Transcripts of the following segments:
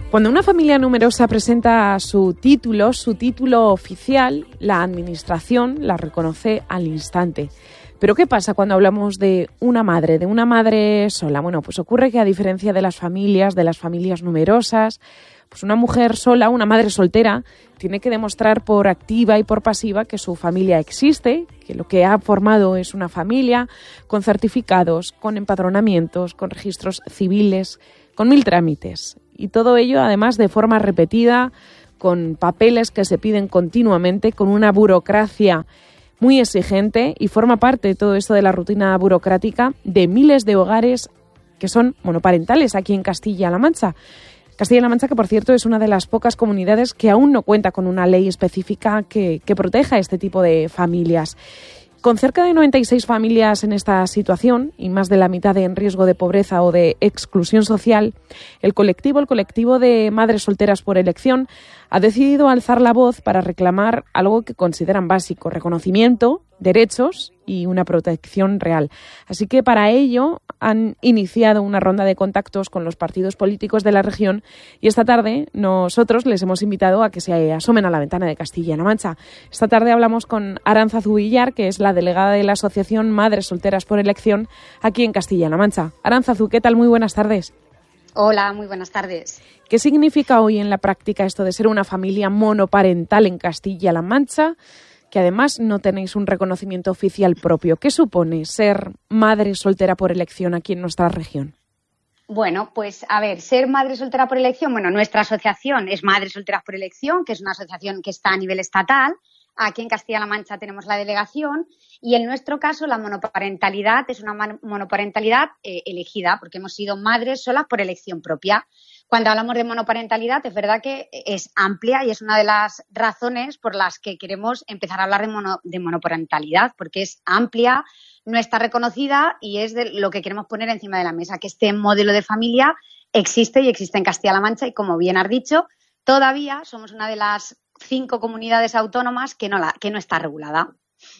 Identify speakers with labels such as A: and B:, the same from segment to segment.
A: Cuando una familia numerosa presenta su título oficial, la administración la reconoce al instante. Pero ¿qué pasa cuando hablamos de una madre sola? Bueno, pues ocurre que a diferencia de las familias numerosas, pues una mujer sola, una madre soltera, tiene que demostrar por activa y por pasiva que su familia existe, que lo que ha formado es una familia, con certificados, con empadronamientos, con registros civiles, con 1000 trámites. Y todo ello, además, de forma repetida, con papeles que se piden continuamente, con una burocracia muy exigente, y forma parte de todo esto de la rutina burocrática de miles de hogares que son monoparentales aquí en Castilla-La Mancha. Castilla-La Mancha, que por cierto es una de las pocas comunidades que aún no cuenta con una ley específica que proteja este tipo de familias. Con cerca de 96 familias en esta situación y más de la mitad en riesgo de pobreza o de exclusión social, el colectivo de madres solteras por elección ha decidido alzar la voz para reclamar algo que consideran básico: reconocimiento, derechos y una protección real. Así que para ello han iniciado una ronda de contactos con los partidos políticos de la región y esta tarde nosotros les hemos invitado a que se asomen a la ventana de Castilla-La Mancha. Esta tarde hablamos con Aránzazu Villar, que es la delegada de la Asociación Madres Solteras por Elección aquí en Castilla-La Mancha. Aránzazu, ¿qué tal? Muy buenas tardes.
B: Hola, muy buenas tardes.
A: ¿Qué significa hoy en la práctica esto de ser una familia monoparental en Castilla-La Mancha, que además no tenéis un reconocimiento oficial propio? ¿Qué supone ser madre soltera por elección aquí en nuestra región?
B: Bueno, pues a ver, ser madre soltera por elección, bueno, nuestra asociación es Madres Solteras por Elección, que es una asociación que está a nivel estatal. Aquí en Castilla-La Mancha tenemos la delegación y en nuestro caso la monoparentalidad es una monoparentalidad elegida, porque hemos sido madres solas por elección propia. Cuando hablamos de monoparentalidad, es verdad que es amplia y es una de las razones por las que queremos empezar a hablar de monoparentalidad, porque es amplia, no está reconocida y es de lo que queremos poner encima de la mesa, que este modelo de familia existe y existe en Castilla-La Mancha y, como bien has dicho, todavía somos una de las 5 comunidades autónomas que no está regulada.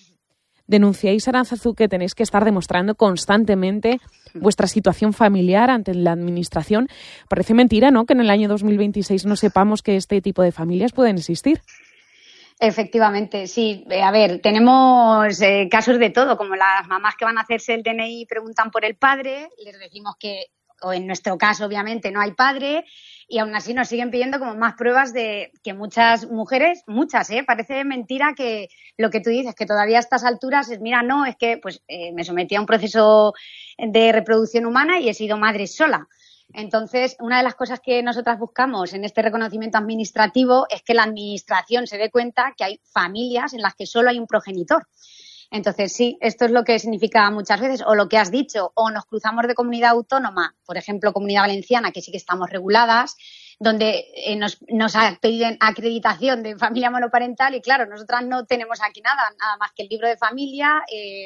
A: Denunciáis, Aránzazu, que tenéis que estar demostrando constantemente vuestra situación familiar ante la administración. Parece mentira, ¿no?, que en el año 2026 no sepamos que este tipo de familias pueden existir.
B: Efectivamente, sí. A ver, tenemos casos de todo, como las mamás que van a hacerse el DNI y preguntan por el padre, les decimos que, o en nuestro caso, obviamente, no hay padre, y aún así nos siguen pidiendo como más pruebas de que muchas mujeres, parece mentira que lo que tú dices, que todavía a estas alturas es, mira, no, es que pues me sometí a un proceso de reproducción humana y he sido madre sola. Entonces, una de las cosas que nosotras buscamos en este reconocimiento administrativo es que la administración se dé cuenta que hay familias en las que solo hay un progenitor. Entonces, sí, esto es lo que significa muchas veces, o lo que has dicho, o nos cruzamos de comunidad autónoma, por ejemplo, Comunidad Valenciana, que sí que estamos reguladas, donde nos piden acreditación de familia monoparental y, claro, nosotras no tenemos aquí nada más que el libro de familia,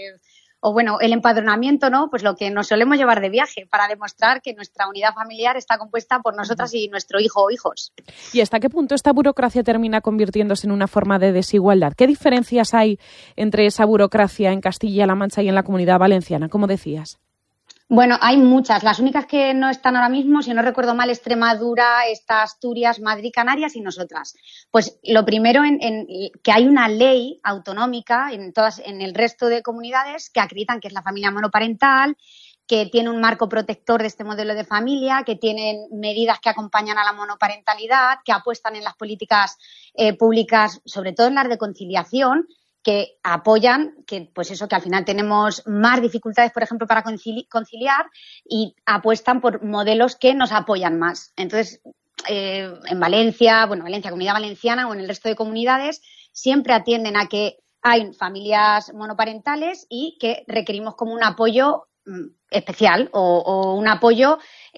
B: o bueno, el empadronamiento, ¿no? Pues lo que nos solemos llevar de viaje para demostrar que nuestra unidad familiar está compuesta por nosotras y nuestro hijo o hijos.
A: ¿Y hasta qué punto esta burocracia termina convirtiéndose en una forma de desigualdad? ¿Qué diferencias hay entre esa burocracia en Castilla-La Mancha y en la Comunidad Valenciana, como decías?
B: Bueno, hay muchas. Las únicas que no están ahora mismo, si no recuerdo mal, Extremadura, está Asturias, Madrid, Canarias y nosotras. Pues lo primero, que hay una ley autonómica en el resto de comunidades que acreditan que es la familia monoparental, que tiene un marco protector de este modelo de familia, que tienen medidas que acompañan a la monoparentalidad, que apuestan en las políticas públicas, sobre todo en las de conciliación, que apoyan que, pues eso, que al final tenemos más dificultades, por ejemplo, para conciliar y apuestan por modelos que nos apoyan más. Entonces, en Valencia, Comunidad Valenciana o en el resto de comunidades, siempre atienden a que hay familias monoparentales y que requerimos como un apoyo especial o un apoyo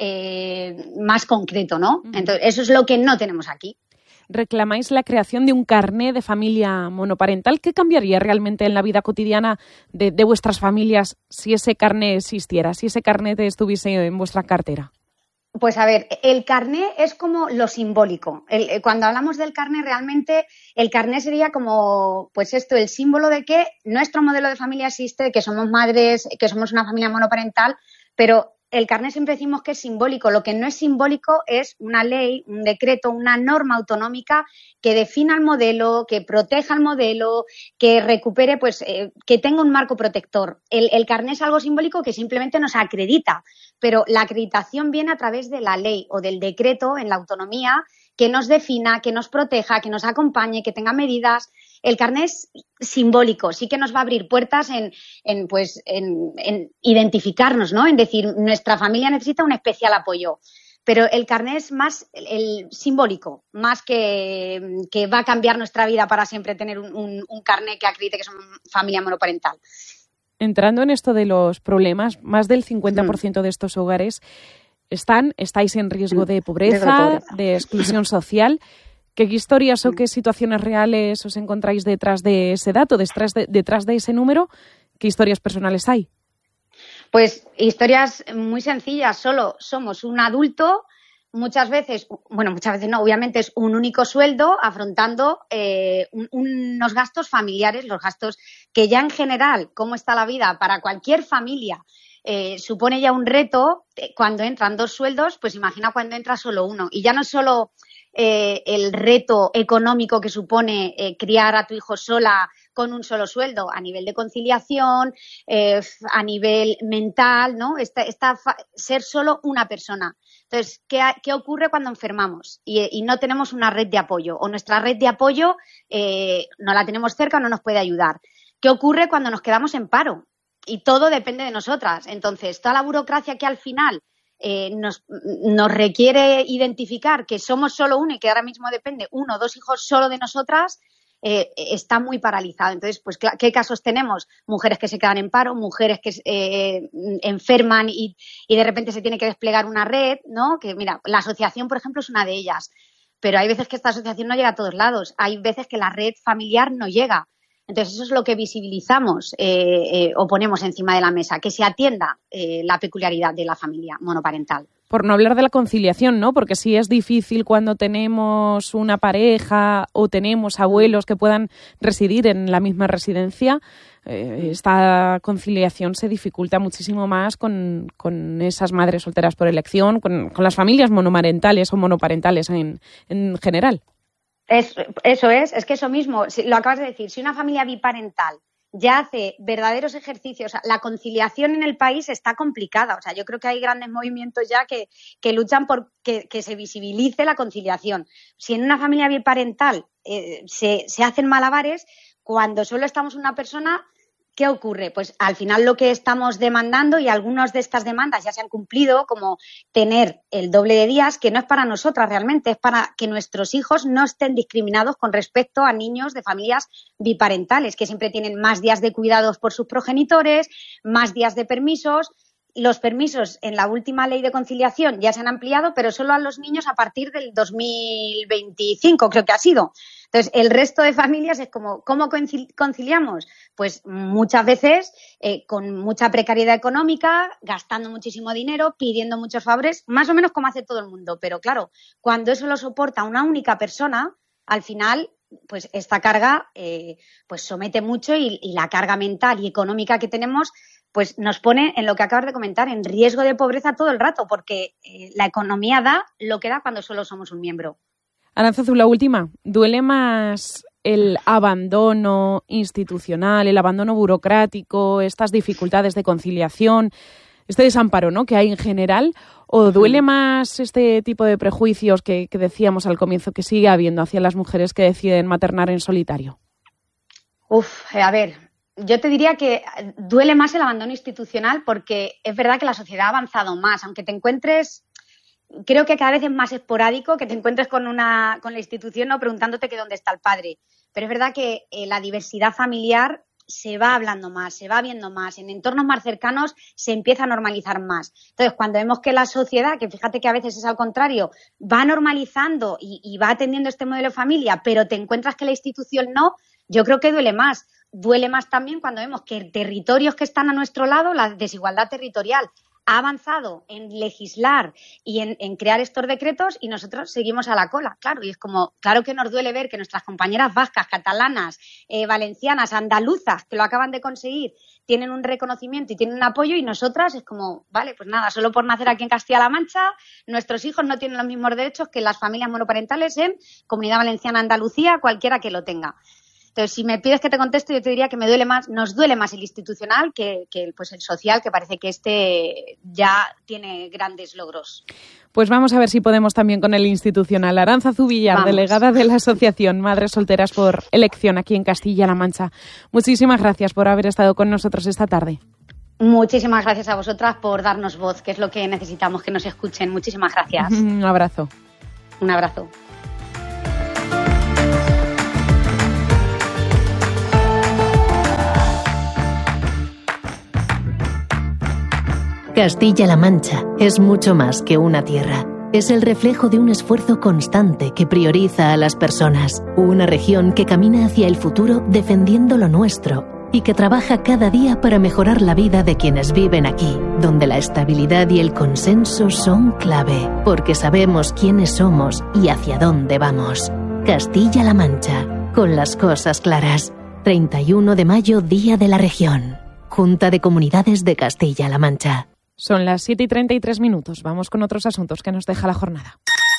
B: más concreto, ¿no? Entonces, eso es lo que no tenemos aquí.
A: Reclamáis la creación de un carné de familia monoparental. ¿Qué cambiaría realmente en la vida cotidiana de vuestras familias si ese carné existiera, si ese carné estuviese en vuestra cartera?
B: Pues a ver, el carné es como lo simbólico. Cuando hablamos del carné, realmente el carné sería como, pues esto, el símbolo de que nuestro modelo de familia existe, que somos madres, que somos una familia monoparental, pero el carné siempre decimos que es simbólico. Lo que no es simbólico es una ley, un decreto, una norma autonómica que defina el modelo, que proteja el modelo, que recupere, pues, que tenga un marco protector. El carné es algo simbólico que simplemente nos acredita, pero la acreditación viene a través de la ley o del decreto en la autonomía que nos defina, que nos proteja, que nos acompañe, que tenga medidas. El carné es simbólico, sí que nos va a abrir puertas en identificarnos, ¿no? En decir, nuestra familia necesita un especial apoyo. Pero el carné es más el simbólico, más que va a cambiar nuestra vida para siempre tener un carné que acredite que somos familia monoparental.
A: Entrando en esto de los problemas, más del 50% de estos hogares estáis en riesgo de pobreza, de exclusión social. ¿Qué historias o qué situaciones reales os encontráis detrás de ese dato, detrás de ese número? ¿Qué historias personales hay?
B: Pues historias muy sencillas. Solo somos un adulto, muchas veces no, obviamente es un único sueldo afrontando unos gastos familiares, los gastos que ya en general, cómo está la vida para cualquier familia, supone ya un reto. Cuando entran 2 sueldos, pues imagina cuando entra solo uno. Y ya no es solo el reto económico que supone criar a tu hijo sola con un solo sueldo, a nivel de conciliación, a nivel mental, ¿no? Ser solo una persona. Entonces, ¿qué ocurre cuando enfermamos y no tenemos una red de apoyo? O nuestra red de apoyo no la tenemos cerca o no nos puede ayudar. ¿Qué ocurre cuando nos quedamos en paro? Y todo depende de nosotras. Entonces, toda la burocracia que al final nos requiere identificar que somos solo uno y que ahora mismo depende 1 o 2 hijos solo de nosotras, está muy paralizado. Entonces, pues, ¿qué casos tenemos? Mujeres que se quedan en paro, mujeres que enferman y de repente se tiene que desplegar una red, ¿no? Que mira, la asociación, por ejemplo, es una de ellas. Pero hay veces que esta asociación no llega a todos lados. Hay veces que la red familiar no llega. Entonces, eso es lo que visibilizamos o ponemos encima de la mesa, que se atienda la peculiaridad de la familia monoparental.
A: Por no hablar de la conciliación, ¿no? Porque sí es difícil cuando tenemos una pareja o tenemos abuelos que puedan residir en la misma residencia. Esta conciliación se dificulta muchísimo más con esas madres solteras por elección, con las familias monomarentales o monoparentales en general.
B: Eso es que eso mismo, lo acabas de decir, si una familia biparental ya hace verdaderos ejercicios, o sea, la conciliación en el país está complicada, o sea, yo creo que hay grandes movimientos ya que luchan por que se visibilice la conciliación. Si en una familia biparental se hacen malabares, cuando solo estamos una persona, ¿qué ocurre? Pues al final lo que estamos demandando, y algunas de estas demandas ya se han cumplido, como tener el doble de días, que no es para nosotras realmente, es para que nuestros hijos no estén discriminados con respecto a niños de familias biparentales, que siempre tienen más días de cuidados por sus progenitores, más días de permisos. Los permisos en la última ley de conciliación ya se han ampliado, pero solo a los niños a partir del 2025, creo que ha sido. Entonces, el resto de familias es como, ¿cómo conciliamos? Pues muchas veces con mucha precariedad económica, gastando muchísimo dinero, pidiendo muchos favores, más o menos como hace todo el mundo. Pero claro, cuando eso lo soporta una única persona, al final, pues esta carga pues somete mucho y la carga mental y económica que tenemos pues nos pone, en lo que acabas de comentar, en riesgo de pobreza todo el rato, porque la economía da lo que da cuando solo somos un miembro.
A: Arantzazu, la última. ¿Duele más el abandono institucional, el abandono burocrático, estas dificultades de conciliación, este desamparo, ¿no?, que hay en general? ¿O duele más este tipo de prejuicios que decíamos al comienzo que sigue habiendo hacia las mujeres que deciden maternar en solitario?
B: A ver, yo te diría que duele más el abandono institucional, porque es verdad que la sociedad ha avanzado más, aunque te encuentres, creo que cada vez es más esporádico que te encuentres con la institución, ¿no?, preguntándote que dónde está el padre. Pero es verdad que la diversidad familiar se va hablando más, se va viendo más, en entornos más cercanos se empieza a normalizar más. Entonces, cuando vemos que la sociedad, que fíjate que a veces es al contrario, va normalizando y va atendiendo este modelo de familia, pero te encuentras que la institución no, yo creo que duele más. Duele más también cuando vemos que territorios que están a nuestro lado, la desigualdad territorial ha avanzado en legislar y en crear estos decretos y nosotros seguimos a la cola, claro. Y es como, claro que nos duele ver que nuestras compañeras vascas, catalanas, valencianas, andaluzas, que lo acaban de conseguir, tienen un reconocimiento y tienen un apoyo, y nosotras es como, vale, pues nada, solo por nacer aquí en Castilla-La Mancha, nuestros hijos no tienen los mismos derechos que las familias monoparentales en Comunidad Valenciana, Andalucía, cualquiera que lo tenga. Entonces, si me pides que te conteste, yo te diría que nos duele más el institucional que pues el social, que parece que este ya tiene grandes logros.
A: Pues vamos a ver si podemos también con el institucional. Arantza Zubillar, delegada de la Asociación Madres Solteras por Elección aquí en Castilla-La Mancha. Muchísimas gracias por haber estado con nosotros esta tarde.
B: Muchísimas gracias a vosotras por darnos voz, que es lo que necesitamos, que nos escuchen. Muchísimas gracias.
A: Un abrazo.
B: Un abrazo.
C: Castilla-La Mancha es mucho más que una tierra. Es el reflejo de un esfuerzo constante que prioriza a las personas. Una región que camina hacia el futuro defendiendo lo nuestro y que trabaja cada día para mejorar la vida de quienes viven aquí, donde la estabilidad y el consenso son clave, porque sabemos quiénes somos y hacia dónde vamos. Castilla-La Mancha, con las cosas claras. 31 de mayo, Día de la Región. Junta de Comunidades de Castilla-La Mancha.
A: Son las 7:33. Vamos con otros asuntos que nos deja la jornada.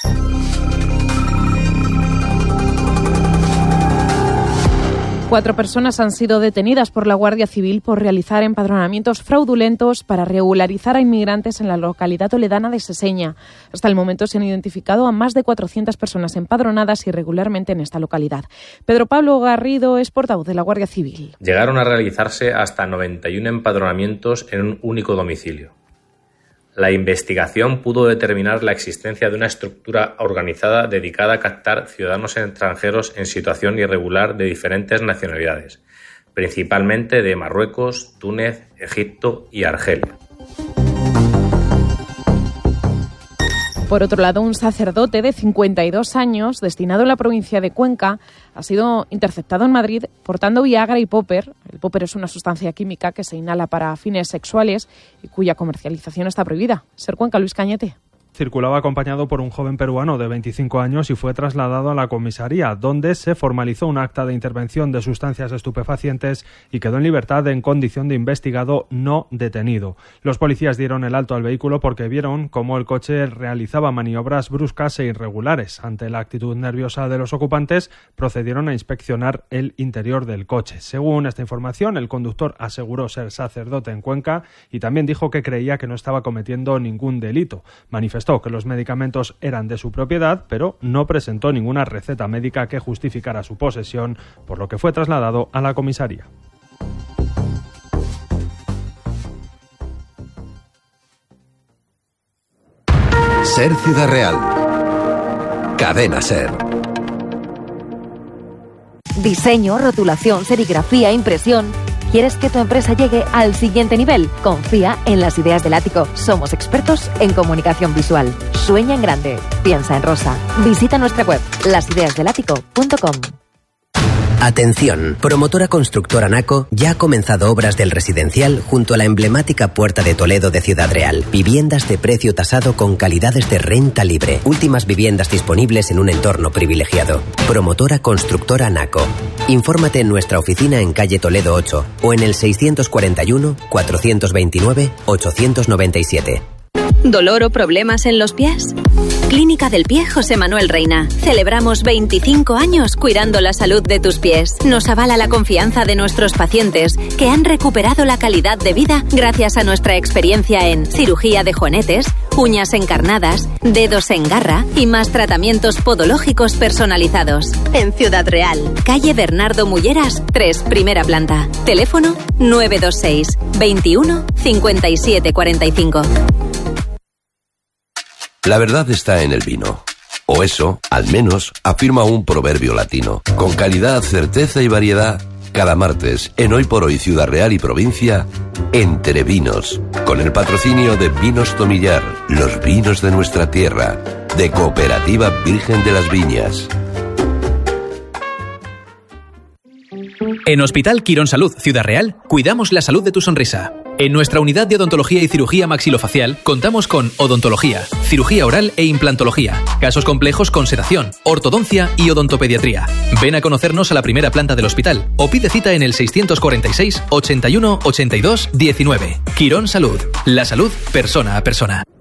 A: Cuatro personas han sido detenidas por la Guardia Civil por realizar empadronamientos fraudulentos para regularizar a inmigrantes en la localidad toledana de Seseña. Hasta el momento se han identificado a más de 400 personas empadronadas irregularmente en esta localidad. Pedro Pablo Garrido es portavoz de la Guardia Civil.
D: Llegaron a realizarse hasta 91 empadronamientos en un único domicilio. La investigación pudo determinar la existencia de una estructura organizada dedicada a captar ciudadanos extranjeros en situación irregular de diferentes nacionalidades, principalmente de Marruecos, Túnez, Egipto y Argelia.
A: Por otro lado, un sacerdote de 52 años, destinado en la provincia de Cuenca, ha sido interceptado en Madrid portando Viagra y Popper. El Popper es una sustancia química que se inhala para fines sexuales y cuya comercialización está prohibida. Ser Cuenca, Luis Cañete.
E: Circulaba acompañado por un joven peruano de 25 años y fue trasladado a la comisaría, donde se formalizó un acta de intervención de sustancias estupefacientes y quedó en libertad en condición de investigado no detenido. Los policías dieron el alto al vehículo porque vieron cómo el coche realizaba maniobras bruscas e irregulares. Ante la actitud nerviosa de los ocupantes, procedieron a inspeccionar el interior del coche. Según esta información, el conductor aseguró ser sacerdote en Cuenca y también dijo que creía que no estaba cometiendo ningún delito. Manifestó que los medicamentos eran de su propiedad, pero no presentó ninguna receta médica que justificara su posesión, por lo que fue trasladado a la comisaría.
F: Ser Ciudad Real. Cadena Ser.
G: Diseño, rotulación, serigrafía, impresión. ¿Quieres que tu empresa llegue al siguiente nivel? Confía en Las Ideas del Ático. Somos expertos en comunicación visual. Sueña en grande. Piensa en rosa. Visita nuestra web, lasideasdelático.com.
H: Atención, Promotora Constructora Naco ya ha comenzado obras del residencial junto a la emblemática Puerta de Toledo de Ciudad Real. Viviendas de precio tasado con calidades de renta libre. Últimas viviendas disponibles en un entorno privilegiado. Promotora Constructora Naco. Infórmate en nuestra oficina en calle Toledo 8 o en el 641 429 897.
I: ¿Dolor o problemas en los pies? Clínica del Pie José Manuel Reina. Celebramos 25 años cuidando la salud de tus pies. Nos avala la confianza de nuestros pacientes que han recuperado la calidad de vida gracias a nuestra experiencia en cirugía de juanetes, uñas encarnadas, dedos en garra y más tratamientos podológicos personalizados. En Ciudad Real, calle Bernardo Mulleras, 3, primera planta. Teléfono 926 21 57 45.
F: La verdad está en el vino. O eso, al menos, afirma un proverbio latino. Con calidad, certeza y variedad, cada martes, en Hoy por Hoy Ciudad Real y Provincia, Entre Vinos, con el patrocinio de Vinos Tomillar, los vinos de nuestra tierra, de Cooperativa Virgen de las Viñas.
J: En Hospital Quirón Salud Ciudad Real, cuidamos la salud de tu sonrisa. En nuestra unidad de odontología y cirugía maxilofacial contamos con odontología, cirugía oral e implantología, casos complejos con sedación, ortodoncia y odontopediatría. Ven a conocernos a la primera planta del hospital o pide cita en el 646 81 82 19. Quirón Salud. La salud persona a persona.